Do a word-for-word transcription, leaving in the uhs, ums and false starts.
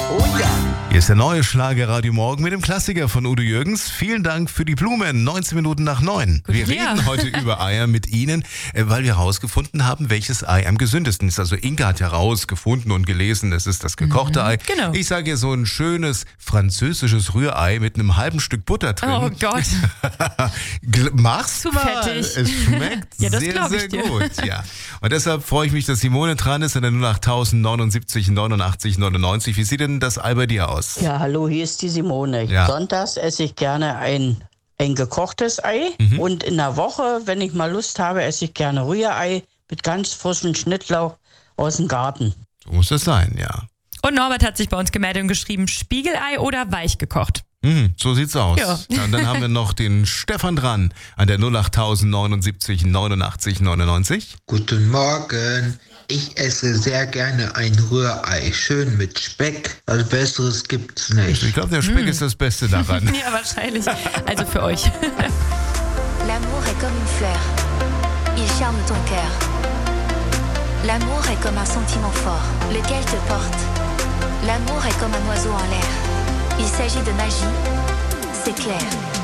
Oh ja. Hier ist der neue Schlager Radio Morgen mit dem Klassiker von Udo Jürgens. Vielen Dank für die Blumen. neunzehn Minuten nach neun. Wir Ja. reden heute über Eier mit Ihnen, äh, weil wir herausgefunden haben, welches Ei am gesündesten ist. Also Inga hat herausgefunden und gelesen, es ist das gekochte Ei. genau. Ich sage ihr so ein schönes französisches Rührei mit einem halben Stück Butter drin. Oh Gott. Gl- Mach's Zu mal. fettig. Es schmeckt Ja, das sehr, glaub ich sehr dir. gut. Ja. Und deshalb freue ich mich, dass Simone dran ist in der null acht neunundsiebzig neunundachtzig neunundneunzig. Wie sieht denn das Ei bei dir aus? Ja, hallo, hier ist die Simone. Ja. Sonntags esse ich gerne ein, ein gekochtes Ei. Mhm. Und in der Woche, wenn ich mal Lust habe, esse ich gerne Rührei mit ganz frischem Schnittlauch aus dem Garten. So muss es sein, ja. Und Norbert hat sich bei uns gemeldet und geschrieben, Spiegelei oder weich gekocht. Mhm, so sieht's aus. Ja. Ja, und dann haben wir noch den Stefan dran an der null acht neunundsiebzig neunundachtzig neunundneunzig. Guten Morgen. Ich esse sehr gerne ein Rührei. Schön mit Speck. Was Besseres gibt's Ich nicht. glaube, der Speck ist das Beste daran. Ja, wahrscheinlich. Also für euch. L'amour est comme une fleur. Il charme ton cœur. L'amour est comme un sentiment fort, lequel te porte. L'amour est comme un oiseau en l'air. Il s'agit de magie, c'est clair.